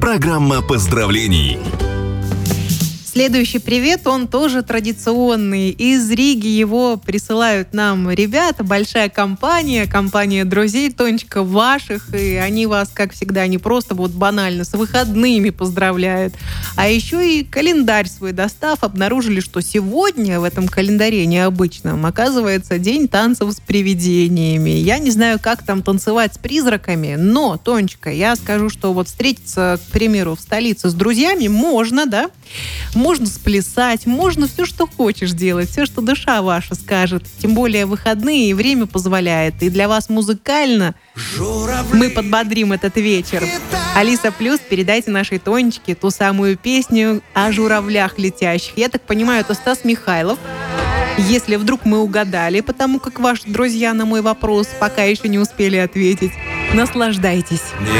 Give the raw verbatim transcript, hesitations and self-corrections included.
Программа поздравлений. Следующий привет, он тоже традиционный. Из Риги его присылают нам ребята, большая компания, компания друзей, Тонечка, ваших. И они вас, как всегда, не просто вот банально с выходными поздравляют, а еще и календарь свой достав, обнаружили, что сегодня в этом календаре необычном оказывается день танцев с привидениями. Я не знаю, как там танцевать с призраками, но, Тонечка, я скажу, что вот встретиться, к примеру, в столице с друзьями можно, да? Можно сплясать, можно все, что хочешь делать, все, что душа ваша скажет. Тем более выходные, и время позволяет. И для вас музыкально мы подбодрим этот вечер. Алиса Плюс, передайте нашей Тонечке ту самую песню о журавлях летящих. Я так понимаю, это Стас Михайлов. Если вдруг мы угадали, потому как ваши друзья на мой вопрос пока еще не успели ответить, наслаждайтесь.